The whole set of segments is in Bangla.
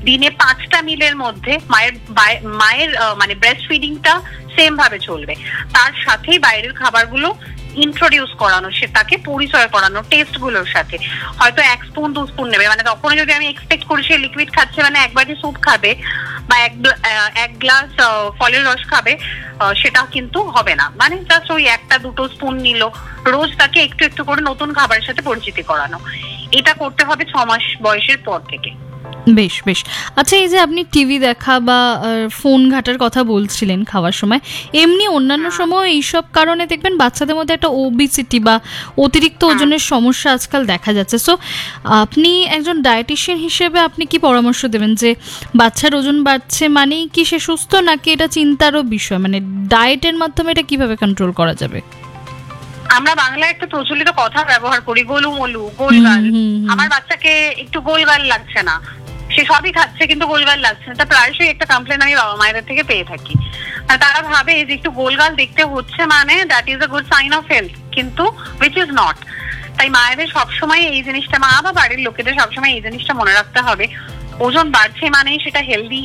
দিনে 5টা মিলের মধ্যে মায়ের মানে ব্রেস্ট ফিডিংটা সেম ভাবে চলবে, তার সাথেই বাইরের খাবারগুলো ইন্ট্রোডিউস করানো, সেটাকে পরিচয় করানো টেস্ট গুলোর সাথে। হয়তো 1 স্পুন 2 স্পুন নেবে, মানে তখন যদি আমি এক্সপেক্ট করি সে লিকুইড খাচ্ছে মানে 1 বাটি স্যুপ খাবে বা 1 গ্লাস ফলের রস খাবে, সেটা কিন্তু হবে না। মানে জাস্ট ওই 1-2 স্পুন নিল, রোজ তাকে একটু একটু করে নতুন খাবারের সাথে পরিচিতি করানো। এটা করতে হবে 6 মাস বয়সের পর থেকে। বেশ বেশ। আচ্ছা, এই যে আপনি টিভি দেখা বা ফোন ঘাটার কথা বলছিলেন খাওয়ার সময়, এমনি অন্যান্য সময় এইসব কারণে দেখবেন বাচ্চাদের মধ্যে একটা ওবেসিটি বা অতিরিক্ত ওজনের সমস্যা আজকাল দেখা যাচ্ছে। সো আপনি একজন ডায়েটিশিয়ান হিসেবে আপনি কি পরামর্শ দেবেন যে বাচ্চার ওজন বাড়ছে মানেই কি সে সুস্থ, নাকি এটা চিন্তারও বিষয়, মানে ডায়েটের মাধ্যমে এটা কিভাবে কন্ট্রোল করা যাবে? আমরা বাংলায় একটা প্রচলিত কথা ব্যবহার করি, গোলুমলু, গোলগাল। আমার বাচ্চাকে একটু গোলগাল লাগছে না, সে সবই খাচ্ছে কিন্তু গোলগাল লাগছে না। তা প্রায়শই একটা কমপ্লেন আমি বাবা মায়েদের থেকে পেয়ে থাকি। তারা ভাবে যে একটু গোলগাল দেখতে হচ্ছে মানে that is a good sign of health, কিন্তু উইচ ইজ নট। তাই মায়েদের সবসময় এই জিনিসটা, মা বা বাড়ির লোকেদের সবসময় এই জিনিসটা মনে রাখতে হবে, ওজন বাড়ছে মানে সেটা হেলদি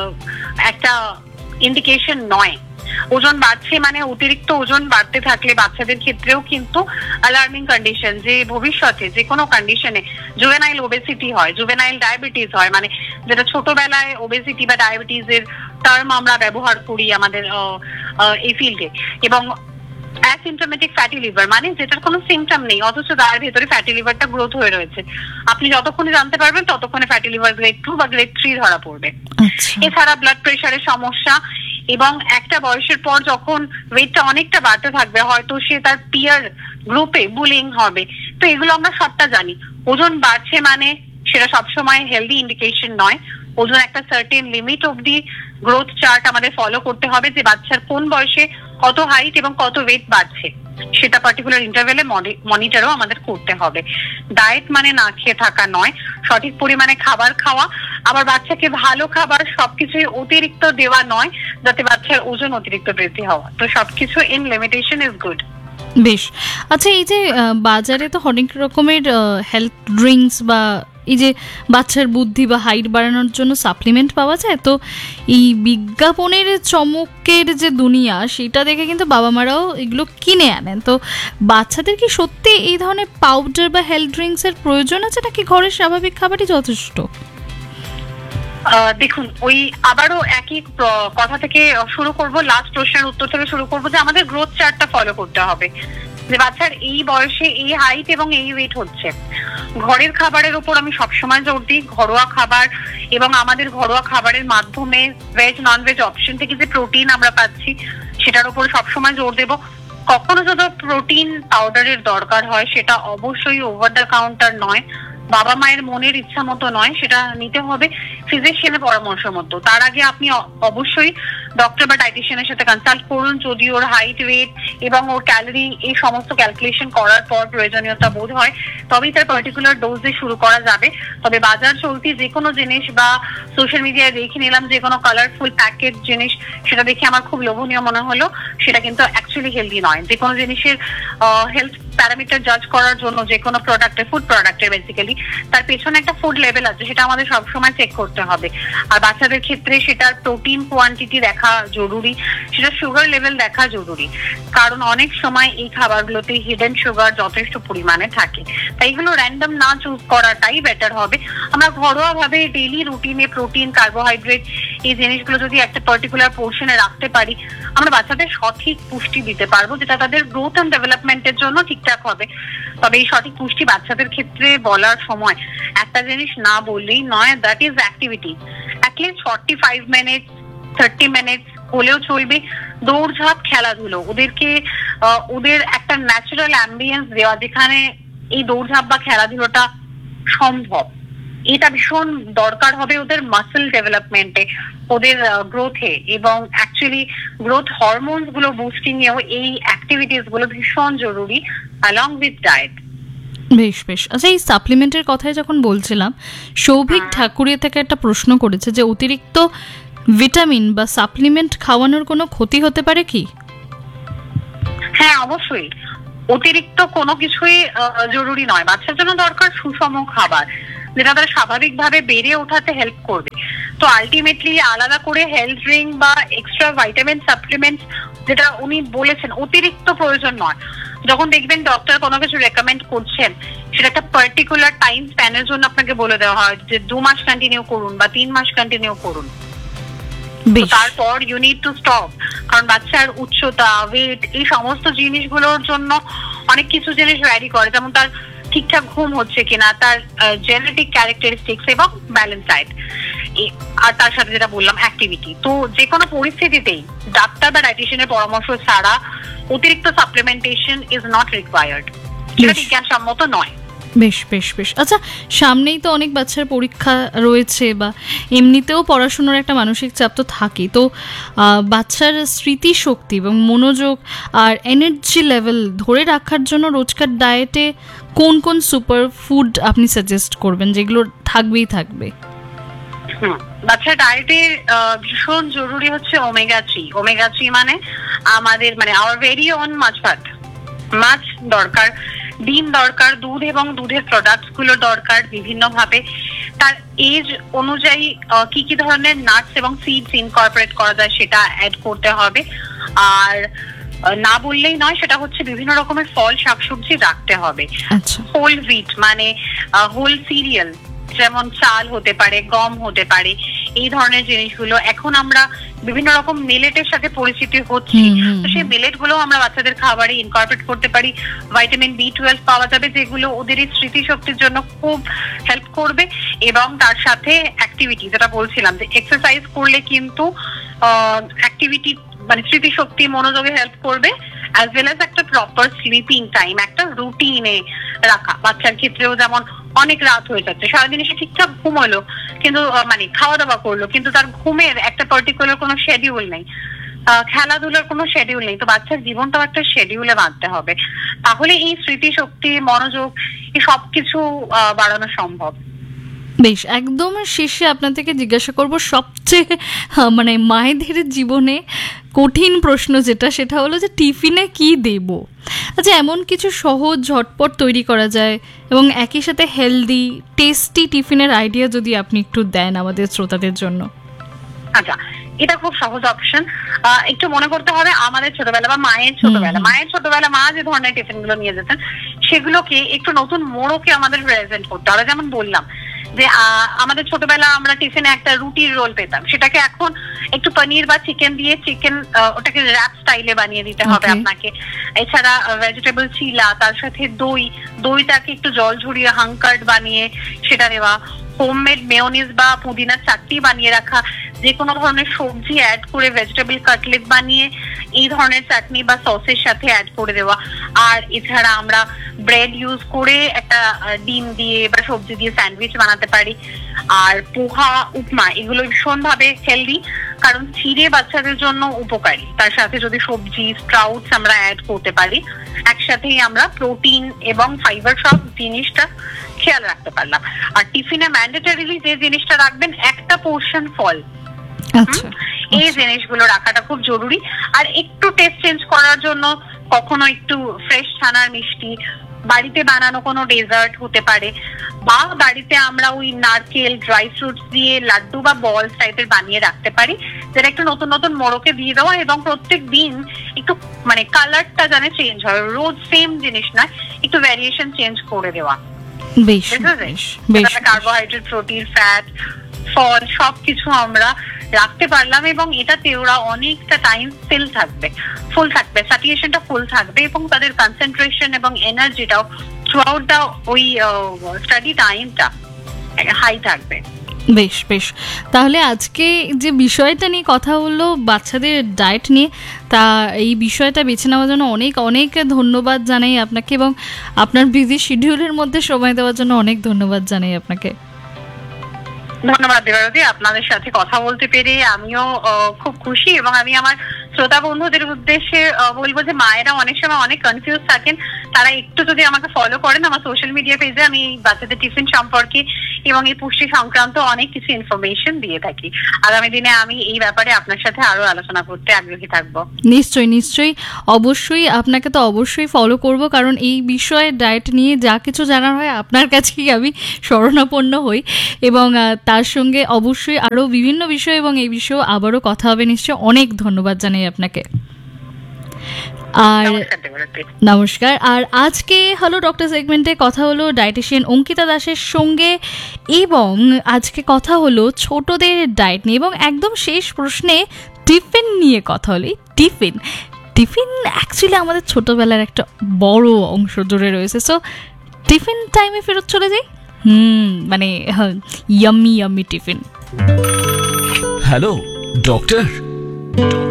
একটা ইন্ডিকেশন নয়। ওজন বাড়ছে মানে অতিরিক্ত ওজন বাড়তে থাকলে বাচ্চাদের ক্ষেত্রেও কিন্তু অ্যালার্মিং কন্ডিশন, যে ভবিষ্যতে যে কোনো কন্ডিশনে জুভেনাইল ওবেসিটি হয়, জুভেনাইল ডায়াবেটিস হয়, মানে যেটা ছোটবেলায় ওবেসিটি বা ডায়াবেটিস এর টার্ম আমরা ব্যবহার করি আমাদের এই ফিল্ডে। এবং অ্যাসিম্পটোমেটিক ফ্যাটি লিভার, মানে যেটার কোনো সিমটম নেই অথচ তার ভেতরে ফ্যাটি লিভারটা গ্রোথ হয়ে রয়েছে। আপনি যতক্ষণে জানতে পারবেন ততক্ষণে ফ্যাটি লিভার গ্রেড 2 বা গ্রেড 3 ধরা পড়বে। এছাড়া ব্লাড প্রেশারের সমস্যা, এবং একটা বয়সের পর যখন ওয়েটটা অনেকটা বাড়তে থাকবে হয়তো সে তার পিয়ার গ্রুপে বুলিং হবে। তো এগুলো আমরা সবটা জানি। ওজন বাড়ছে মানে সেটা সবসময় হেলদি ইন্ডিকেশন নয়। ওজন একটা সার্টেন লিমিট অবধি গ্রোথ চার্ট আমাদের ফলো করতে হবে, যে বাচ্চার কোন বয়সে কত হাইট এবং কত ওয়েট বাড়ছে সেটা পার্টিকুলার ইন্টারভেলে মনিটরও আমাদের করতে হবে। ডায়েট মানে না খেয়ে থাকা নয়, সঠিক পরিমাণে খাবার খাওয়া, আবার বাচ্চাকে ভালো খাবার সবকিছুই অতিরিক্ত দেওয়া নয় যাতে বাচ্চার ওজন অতিরিক্ত বৃদ্ধি হওয়া। তো সবকিছু ইন লিমিটেশন ইজ গুড। বেশ। আচ্ছা, এই যে বাজারে তো অনেক রকমের হেলথ ড্রিঙ্কস বা এই যে বাচ্চার বুদ্ধি বা হাইট বাড়ানোর জন্য সাপ্লিমেন্ট পাওয়া যায়, তো এই বিজ্ঞাপনের চমকের যে দুনিয়া সেটা দেখে কিন্তু বাবা মারাও এগুলো কিনে আনেন। তো বাচ্চাদের কি সত্যি এই ধরনের পাউডার বা হেলথ ড্রিঙ্কসের প্রয়োজন আছে, নাকি ঘরের স্বাভাবিক খাবারই যথেষ্ট? দেখুন, ওই আবারও একই কথা থেকে শুরু করব, লাস্ট প্রশ্নের উত্তর থেকে শুরু করব, যে আমাদের গ্রোথ চার্টটা ফলো করতে হবে, যে বাচ্চার এই বয়সে এই হাইট এবং এই ওয়েট হচ্ছে। ঘরের খাবারের উপর আমি সবসময় জোর দিই, ঘরোয়া খাবার, এবং আমাদের ঘরোয়া খাবারের মাধ্যমে ভেজ নন ভেজ অপশন থেকে যে প্রোটিন আমরা পাচ্ছি সেটার উপর সবসময় জোর দেব। কখনো যদি প্রোটিন পাউডারের দরকার হয় সেটা অবশ্যই ওভার দ্য কাউন্টার নয়, বাবা মায়ের মনের ইচ্ছা মতো নয়, সেটা নিতে হবে ফিজিশিয়ানের পরামর্শ মতো। তার আগে আপনি অবশ্যই ডক্টর বা ডায়েটিশিয়ানের সাথে কনসাল্ট করুন, যদি ওর হাইট ওয়েট এবং ওর ক্যালোরি এই সমস্ত ক্যালকুলেশন করার পর প্রয়োজনীয়তা বোধ হয় তবেই তার পার্টিকুলার ডোজে শুরু করা যাবে। তবে বাজার চলতি যে কোনো জিনিস বা সোশ্যাল মিডিয়ায় দেখে নিলাম যে কোনো কালারফুল প্যাকেট জিনিস, সেটা দেখে আমার খুব লোভনীয় মনে হলো, সেটা কিন্তু অ্যাকচুয়ালি হেলদি নয়। যে কোনো জিনিসের হেলথ প্যারামিটার জাজ করার জন্য, যে কোনো প্রোডাক্টের, ফুড প্রোডাক্টের বেসিক্যালি তার পেছনে একটা ফুড লেভেল আছে, সেটা আমাদের সবসময় চেক করতে হবে। আর বাচ্চাদের ক্ষেত্রে সেটার প্রোটিন কোয়ান্টিটি দেখা জরুরি, সেটা সুগার লেভেল দেখা জরুরি, কারণ অনেক সময় এই খাবারগুলোতে হিডেন সুগার যথেষ্ট পরিমাণে থাকে। তাই এগুলো র্যান্ডম না চুজ করাটাই বেটার হবে। আমরা ঘরোয়া ভাবে ডেইলি রুটিনে প্রোটিন, কার্বোহাইড্রেট এই জিনিসগুলো যদি একটা পার্টিকুলার পোর্শনে রাখতে পারি, আমরা বাচ্চাদের সঠিক পুষ্টি দিতে পারবো, যেটা তাদের গ্রোথ এন্ড ডেভেলপমেন্টের জন্য ঠিকঠাক হবে। তবে এই সঠিক পুষ্টি বাচ্চাদের ক্ষেত্রে বলার সময় একটা জিনিস না বললেই নয়, that is activity. At least 45 minute 30 minute হলেও চলবে, দৌড়ঝাঁপ, খেলাধুলো, ওদেরকে ওদের একটা ন্যাচারাল অ্যাম্বিয়েন্স দেওয়া যেখানে এই দৌড়ঝাঁপ বা খেলাধুলোটা সম্ভব। এটা ভীষণ দরকার হবে ওদের মাসেল ডেভেলপমেন্টে, ওদের গ্রোথে, এবং অ্যাকচুয়ালি গ্রোথ হরমোনস গুলো বুস্টিং এও এই অ্যাক্টিভিটিস গুলো ভীষণ জরুরি অ্যালং উইথ ডায়েট। বেশ বেশ। আচ্ছা, এই সাপ্লিমেন্টের কথাই যখন বলছিলাম, সৌভিক ঠাকুরিয়া থেকে একটা প্রশ্ন করেছে যে অতিরিক্ত ভিটামিন বা সাপ্লিমেন্ট খাওয়ানোর কোনো ক্ষতি হতে পারে কি? হ্যাঁ, অবশ্যই। অতিরিক্ত কোনো কিছুই জরুরি নয়। বাচ্চার জন্য দরকার সুষম খাবার, যেটা তারা স্বাভাবিকভাবে বেড়ে ওঠাতে হেল্প করবে। তো আলটিমেটলি আলাদা করে হেলথ ড্রিঙ্ক বা এক্সট্রা ভাইটামিন সাপ্লিমেন্টস যেটা উনি বলেছেন অতিরিক্ত প্রয়োজন নয়। যখন দেখবেন ডক্টর কোনো কিছু রেকমেন্ড করছেন, সেটা একটা পার্টিকুলার টাইম স্প্যানের জন্য আপনাকে বলে দেওয়া হয় যে 2 মাস কন্টিনিউ করুন বা 3 মাস কন্টিনিউ করুন, তারপর ইউ নিড টু স্টপ। কারণ বাচ্চার উচ্চতা, ওয়েট, এই সমস্ত জিনিসগুলোর জন্য অনেক কিছু জিনিস ভ্যারি করে, যেমন তার ঠিকঠাক ঘুম হচ্ছে কিনা, তার জেনেটিক ক্যারেক্টারিস্টিক্স এবং ব্যালেন্স ডায়েট, আর তার সাথে যেটা বললাম অ্যাক্টিভিটি। তো যে কোনো পরিস্থিতিতেই ডাক্তার বা ডায়েটিশিয়ানের পরামর্শ ছাড়া অতিরিক্ত সাপ্লিমেন্টেশন ইজ নট রিকোয়ার্ড, সেটা বিজ্ঞানসম্মত নয়। বেশ বেশ বেশ। আচ্ছা, সামনেই তো অনেক বাচ্চার পরীক্ষা রয়েছে বা এমনিতেও পড়াশোনার একটা মানসিক চাপ তো থাকে, তো বাচ্চার স্মৃতিশক্তি এবং মনোযোগ আর এনার্জি লেভেল ধরে রাখার জন্য রোজকার ডায়েটে কোন কোন সুপার ফুড আপনি সাজেস্ট করবেন যেগুলো থাকবেই থাকবে? বাচ্চার ডায়েটে ভীষণ জরুরি হচ্ছে ওমেগা 3। ওমেগা 3 মানে আমাদের আওয়ার ভেরি ওন মাছ ভাত, মাছ দরকার, ডিম দরকার, দুধ এবং দুধের প্রোডাক্টস গুলো দরকার বিভিন্ন ভাবে। তার এজ অনুযায়ী কি কি ধরনের নাটস এবং সিডস ইনকর্পোরেট করা যায় সেটা অ্যাড করতে হবে। আর না বললেই নয়, সেটা হচ্ছে বিভিন্ন রকমের ফল, শাকসবজি রাখতে হবে। হোল হুইট মানে হোল সিরিয়াল, যেমন চাল হতে পারে, গম হতে পারে, এই ধরনের জিনিসগুলো। এখন আমরা বিভিন্ন রকম মিলেটের সাথে পরিচিতি হচ্ছি, তো সেই মিলেট গুলো আমরা বাচ্চাদের খাবারে ইনকর্পোরেট করতে পারি। ভাইটামিন B12 পাওয়া যাবে, যেগুলো ওদের স্মৃতিশক্তির জন্য খুব হেল্প করবে। এবং তার সাথে অ্যাক্টিভিটি, যেটা বলছিলাম যে এক্সারসাইজ করলে কিন্তু অ্যাক্টিভিটি স্মৃতিশক্তি, মনোযোগে হেল্প করবে, অ্যাজ ওয়েল অ্যাজ একটা প্রপার স্লিপিং টাইম, একটা রুটিনে রাখা। বাচ্চার ক্ষেত্রেও যেমন অনেক রাত হয়ে যাচ্ছে, সারাদিন এসে ঠিকঠাক ঘুম হলো কিন্তু খাওয়া দাওয়া করলো, কিন্তু তার ঘুমের একটা পার্টিকুলার কোনো শেডিউল নেই, খেলাধুলার কোনো শেডিউল নেই। তো বাচ্চার জীবনটাও একটা শেডিউলে বাঁধতে হবে, তাহলে এই স্মৃতিশক্তি, মনোযোগ, এই সবকিছু বাড়ানো সম্ভব। বেশ, একদম শেষে আপনার থেকে জিজ্ঞাসা করব সবচেয়ে মায়েদের জীবনে কঠিন প্রশ্ন যেটা, সেটা হলো যে টিফিনে কি দেব। আচ্ছা, এমন কিছু সহজ ঝটপট তৈরি করা যায় এবং একই সাথে হেলদি টেস্টি টিফিনের আইডিয়া যদি আপনি একটু দেন আমাদের শ্রোতাদের জন্য। আচ্ছা, এটা খুব সহজ অপশন। একটু মনে করতে হবে আমাদের ছোটবেলা বা মায়ের ছোটবেলা মা যে ধরনের টিফিন গুলো নিয়ে যেতেন, সেগুলোকে একটু নতুন মোড়কে আমাদের প্রেজেন্ট করতে হবে। যেমন বললাম যে আমাদের ছোটবেলা আমরা টিফিনে একটা রুটির রোল পেতাম, সেটাকে এখন একটু পনির বা চিকেন দিয়ে ওটাকে র্যাপ স্টাইলে বানিয়ে দিতে হবে আপনাকে। এছাড়া ভেজিটেবল চিলা, তার সাথে দইটাকে একটু জল ঝরিয়ে হাঙ্কার্ড বানিয়ে সেটা দেওয়া, হোমমেড মেয়োনিজ বা পুদিনার চাটনি বানিয়ে রাখা, যে কোনো ধরনের সবজি অ্যাড করে ভেজিটেবল কাটলেট বানিয়ে এই ধরনের চাটনি বা সসের সাথে অ্যাড করে দেওয়া। আর এছাড়া আমরা ব্রেড ইউজ করে একটা ডিম দিয়ে বা সবজি দিয়ে স্যান্ডউইচ বানাতে পারি। আর পোহা, উপমা, এগুলো ভীষণ ভাবে হেলদি, কারণ চিড়ে বাচ্চাদের জন্য উপকারী। তার সাথে যদি সবজি, স্প্রাউটস আমরা অ্যাড করতে পারি, একসাথেই আমরা প্রোটিন এবং ফাইবার সব জিনিসটা খেয়াল রাখতে পারলাম। আর টিফিনে ম্যান্ডেটরিলি যে জিনিসটা রাখবেন, একটা পোর্শন ফল, এই জিনিসগুলো রাখাটা খুব জরুরি। আর একটু টেস্ট চেঞ্জ করার জন্য কখনো একটু ফ্রেশ ছানার মিষ্টি, বাড়িতে বানানো কোনো ডেজার্ট হতে পারে, বা বাড়িতে আমরা ওই নারকেল, ড্রাই ফ্রুটস দিয়ে লাড্ডু বা বলস টাইপের বানিয়ে রাখতে পারি, যেটা একটু নতুন নতুন মোড়কে দিয়ে দেওয়া। এবং প্রত্যেক দিন একটু কালারটা যেন চেঞ্জ হয়, রোজ সেম জিনিস না, একটু ভ্যারিয়েশন চেঞ্জ করে দেওয়া। কার্বোহাইড্রেট, প্রোটিন, ফ্যাট, ফল সবকিছু আমরা রাখতে পারলাম, এবং এটাতে ওরা অনেকটা টাইম ফুল থাকবে, স্যাটিয়েশনটা ফুল থাকবে, এবং তাদের কনসেন্ট্রেশন এবং এনার্জিটাও থ্রুআউট দা ওই স্টাডি টাইমটা হাই থাকবে। বেশ বেশ, তাহলে আজকে যে বিষয়টা নিয়ে কথা হলো বাচ্চাদের ডায়েট নিয়ে, তা এই বিষয়টা বেছে নেওয়ার জন্য অনেক অনেক ধন্যবাদ জানাই আপনাকে, এবং আপনার বিজি শিডিউলের মধ্যে সময় দেওয়ার জন্য অনেক ধন্যবাদ জানাই আপনাকে। ধন্যবাদ দেবারতী, আপনাদের সাথে কথা বলতে পেরে আমিও খুব খুশি। এবং আমি আমার শ্রোতা বন্ধুদের উদ্দেশ্যে বলবো যে মায়েরা অনেক সময় অনেক কনফিউজ থাকেন, তারা একটু যদি আমাকে ফলো করেন আমার সোশ্যাল মিডিয়া পেজে, আমি বাচ্চাদের টিফিন সম্পর্কে এবং এই পুষ্টি সংক্রান্ত অনেক কিছু ইনফরমেশন দিয়ে থাকি। আগামী দিনে আমি এই ব্যাপারে আপনার সাথে আরো আলোচনা করতে আগ্রহী থাকবো। নিশ্চয়ই নিশ্চয়ই, অবশ্যই আপনাকে তো অবশ্যই ফলো করব, কারণ এই বিষয়ে ডায়েট নিয়ে যা কিছু জানার হয় আপনার কাছেই আমি শরণাপন্ন হই। এবং তার সঙ্গে অবশ্যই আরও বিভিন্ন বিষয় এবং এই বিষয়েও আবারও কথা হবে নিশ্চয়ই। অনেক ধন্যবাদ জানাই আপনাকে। আর নমস্কার। আর আজকে হ্যালো ডক্টর সেগমেন্টে কথা হলো ডায়েটিশিয়ান অঙ্কিতা দাসের সঙ্গে, এবং আজকে কথা হলো ছোটদের ডায়েট নিয়ে, এবং একদম শেষ প্রশ্নে টিফিন নিয়ে কথা হলো। এই টিফিন অ্যাকচুয়ালি আমাদের ছোটবেলার একটা বড় অংশ জুড়ে রয়েছে। সো টিফিন টাইমে ফেরত চলে যাই। মানে ইয়াম্মি টিফিন। Hello doctor.